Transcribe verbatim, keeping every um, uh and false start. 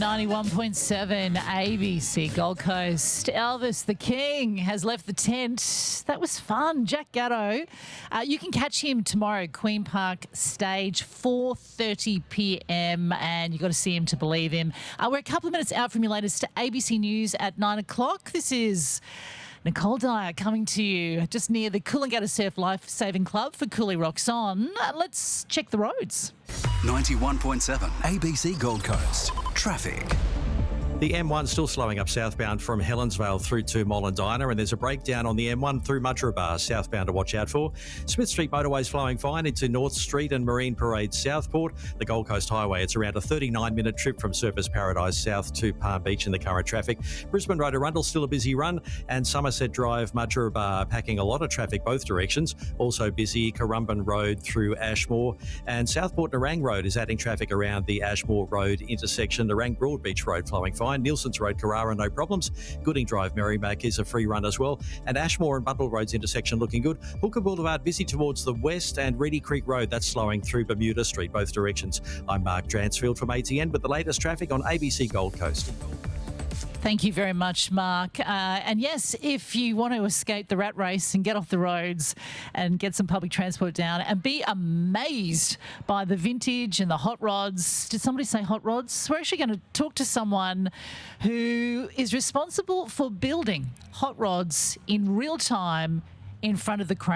ninety-one point seven A B C Gold Coast. Elvis the King has left the tent. That was fun. Jack Gatto. Uh, you can catch him tomorrow, Queen Park stage, four thirty p.m. and you've got to see him to believe him. Uh, we're a couple of minutes out from your latest A B C News at nine o'clock. This is Nicole Dyer coming to you just near the Coolangatta Surf Life Saving Club for Cooley Rocks On. Uh, let's check the roads. ninety-one point seven A B C Gold Coast. Traffic. The M one still slowing up southbound from Helensvale through to Mollendina, and there's a breakdown on the M one through Mudgeeraba southbound to watch out for. Smith Street motorway's flowing fine into North Street and Marine Parade Southport. The Gold Coast Highway, it's around a thirty-nine minute trip from Surfers Paradise south to Palm Beach in the current traffic. Brisbane Road Arundel still a busy run, and Somerset Drive Mudgeeraba packing a lot of traffic both directions. Also busy Currumbin Road through Ashmore, and Southport Nerang Road is adding traffic around the Ashmore Road intersection. Nerang Broadbeach Road flowing fine. Nielsen's Road, Carrara, no problems. Gooding Drive, Merrimack is a free run as well. And Ashmore and Bundle Roads intersection looking good. Hooker Boulevard busy towards the west, and Reedy Creek Road, that's slowing through Bermuda Street, both directions. I'm Mark Dransfield from A T N with the latest traffic on A B C Gold Coast. Thank you very much, Mark. Uh, and yes, if you want to escape the rat race and get off the roads and get some public transport down and be amazed by the vintage and the hot rods. Did somebody say hot rods? We're actually going to talk to someone who is responsible for building hot rods in real time in front of the crane.